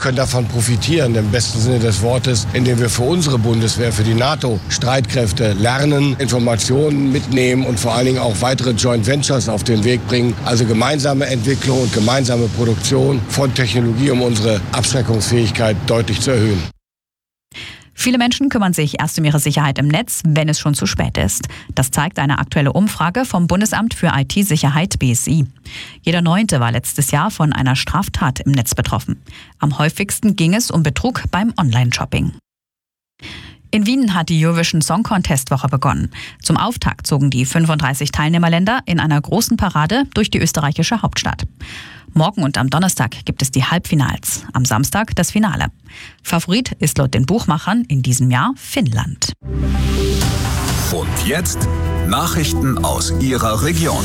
können davon profitieren, im besten Sinne des Wortes, indem wir für unsere Bundeswehr, für die NATO-Streitkräfte lernen, Informationen mitnehmen und vor allen Dingen auch weitere Joint Ventures auf den Weg bringen. Also gemeinsame Entwicklung und gemeinsame Produktion von Technologie, um unsere Abschreckungsfähigkeit deutlich zu erhöhen. Viele Menschen kümmern sich erst um ihre Sicherheit im Netz, wenn es schon zu spät ist. Das zeigt eine aktuelle Umfrage vom Bundesamt für IT-Sicherheit BSI. Jeder 9. war letztes Jahr von einer Straftat im Netz betroffen. Am häufigsten ging es um Betrug beim Online-Shopping. In Wien hat die Eurovision Song Contest Woche begonnen. Zum Auftakt zogen die 35 Teilnehmerländer in einer großen Parade durch die österreichische Hauptstadt. Morgen und am Donnerstag gibt es die Halbfinals, am Samstag das Finale. Favorit ist laut den Buchmachern in diesem Jahr Finnland. Und jetzt Nachrichten aus Ihrer Region.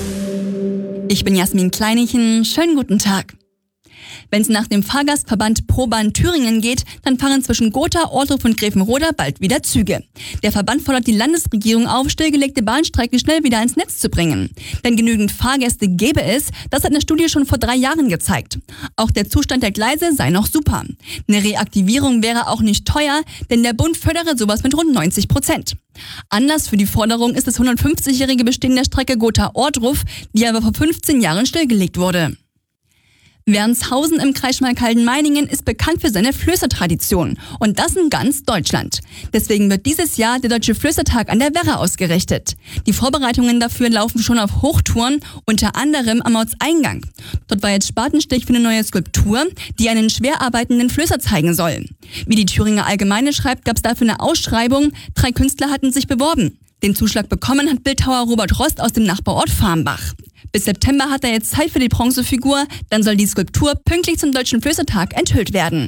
Ich bin Jasmin Kleinichen, schönen guten Tag. Wenn es nach dem Fahrgastverband ProBahn Thüringen geht, dann fahren zwischen Gotha, Ohrdruf und Grevenroda bald wieder Züge. Der Verband fordert die Landesregierung auf, stillgelegte Bahnstrecken schnell wieder ins Netz zu bringen. Denn genügend Fahrgäste gäbe es, das hat eine Studie schon vor 3 Jahren gezeigt. Auch der Zustand der Gleise sei noch super. Eine Reaktivierung wäre auch nicht teuer, denn der Bund fördere sowas mit rund 90%. Anlass für die Forderung ist das 150-jährige Bestehen der Strecke Gotha-Ohrdruf, die aber vor 15 Jahren stillgelegt wurde. Wernshausen im Kreis Schmalkalden-Meiningen ist bekannt für seine Flößertradition. Und das in ganz Deutschland. Deswegen wird dieses Jahr der Deutsche Flößertag an der Werra ausgerichtet. Die Vorbereitungen dafür laufen schon auf Hochtouren, unter anderem am Ortseingang. Dort war jetzt Spatenstich für eine neue Skulptur, die einen schwer arbeitenden Flößer zeigen soll. Wie die Thüringer Allgemeine schreibt, gab es dafür eine Ausschreibung. 3 Künstler hatten sich beworben. Den Zuschlag bekommen hat Bildhauer Robert Rost aus dem Nachbarort Farmbach. Bis September hat er jetzt Zeit für die Bronzefigur, dann soll die Skulptur pünktlich zum Deutschen Flößertag enthüllt werden.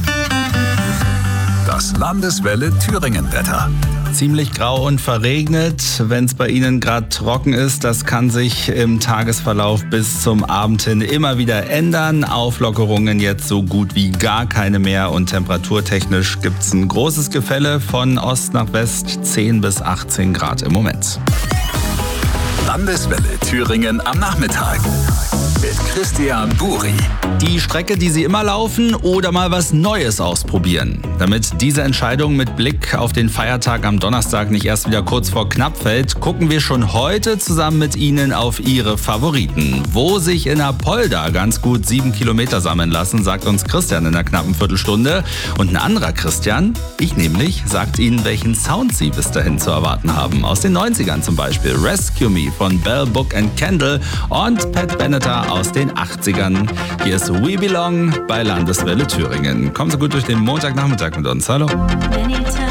Das Landeswelle Thüringen-Wetter. Ziemlich grau und verregnet, wenn es bei Ihnen gerade trocken ist. Das kann sich im Tagesverlauf bis zum Abend hin immer wieder ändern. Auflockerungen jetzt so gut wie gar keine mehr und temperaturtechnisch gibt es ein großes Gefälle von Ost nach West, 10 bis 18 Grad im Moment. Landeswelle Thüringen am Nachmittag mit Christian Buri. Die Strecke, die Sie immer laufen oder mal was Neues ausprobieren. Damit diese Entscheidung mit Blick auf den Feiertag am Donnerstag nicht erst wieder kurz vor knapp fällt, gucken wir schon heute zusammen mit Ihnen auf Ihre Favoriten. Wo sich in Apolda ganz gut 7 Kilometer sammeln lassen, sagt uns Christian in einer knappen Viertelstunde. Und ein anderer Christian, ich nämlich, sagt Ihnen, welchen Sound Sie bis dahin zu erwarten haben. Aus den 90ern zum Beispiel Rescue Me von Bell, Book and Candle und Pat Benatar aus den 80ern. Hier ist We Belong bei Landeswelle Thüringen. Kommen Sie gut durch den Montagnachmittag mit uns. Hallo.